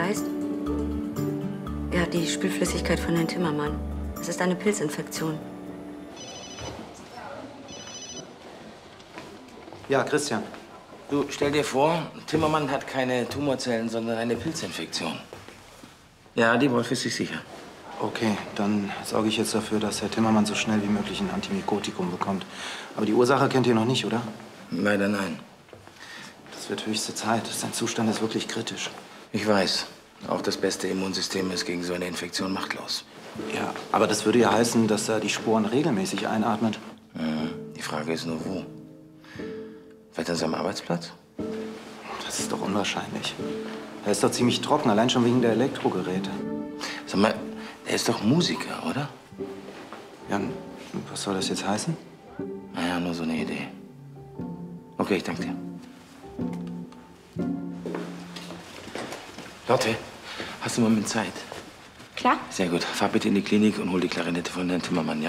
Kleist? Er hat die Spülflüssigkeit von Herrn Timmermann. Es ist eine Pilzinfektion. Ja, Christian. Du, stell dir vor, Timmermann hat keine Tumorzellen, sondern eine Pilzinfektion. Ja, die Wolf ist sich sicher. Okay, dann sorge ich jetzt dafür, dass Herr Timmermann so schnell wie möglich ein Antimykotikum bekommt. Aber die Ursache kennt ihr noch nicht, oder? Leider nein. Das wird höchste Zeit. Sein Zustand ist wirklich kritisch. Ich weiß. Auch das beste Immunsystem ist gegen so eine Infektion machtlos. Ja, aber das würde ja heißen, dass er die Sporen regelmäßig einatmet. Die Frage ist nur, wo? Vielleicht an seinem Arbeitsplatz? Das ist doch unwahrscheinlich. Er ist doch ziemlich trocken, allein schon wegen der Elektrogeräte. Sag mal, der ist doch Musiker, oder? Jan, was soll das jetzt heißen? Naja, nur so eine Idee. Okay, ich danke dir. Lotte, hast du einen Moment Zeit? Klar. Sehr gut. Fahr bitte in die Klinik und hol die Klarinette von Herrn Timmermann, ja?